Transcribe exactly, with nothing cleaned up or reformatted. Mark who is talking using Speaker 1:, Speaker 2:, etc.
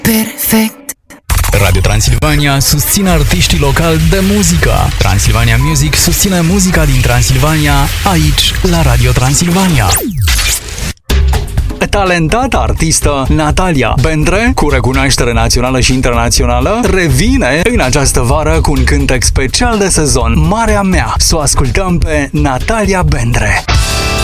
Speaker 1: Perfect.
Speaker 2: Radio Transilvania susține artiștii locali de muzică. Transilvania Music susține muzica din Transilvania, aici, la Radio Transilvania. Talentata artistă Natalia Bendre, cu recunoaștere națională și internațională, revine în această vară cu un cântec special de sezon, Marea Mea. Să o ascultăm pe Natalia Bendre.